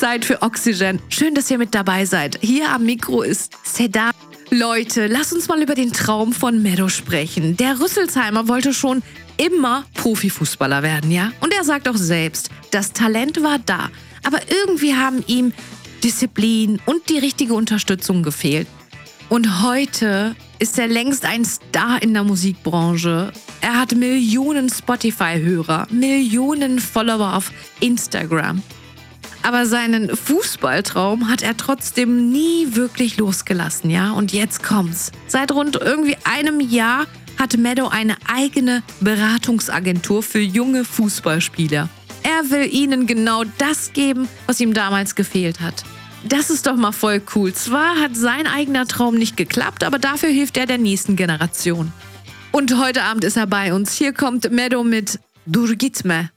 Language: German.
Zeit für Oxygen. Schön, dass ihr mit dabei seid. Hier am Mikro ist Seda. Leute, lasst uns mal über den Traum von Meadow sprechen. Der Rüsselsheimer wollte schon immer Profifußballer werden, ja? Und er sagt auch selbst, das Talent war da. Aber irgendwie haben ihm Disziplin und die richtige Unterstützung gefehlt. Und heute ist er längst ein Star in der Musikbranche. Er hat Millionen Spotify-Hörer, Millionen Follower auf Instagram. Aber seinen Fußballtraum hat er trotzdem nie wirklich losgelassen, ja? Und jetzt kommt's. Seit rund irgendwie einem Jahr hat Meadow eine eigene Beratungsagentur für junge Fußballspieler. Er will ihnen genau das geben, was ihm damals gefehlt hat. Das ist doch mal voll cool. Zwar hat sein eigener Traum nicht geklappt, aber dafür hilft er der nächsten Generation. Und heute Abend ist er bei uns. Hier kommt Meadow mit Dur Gitme.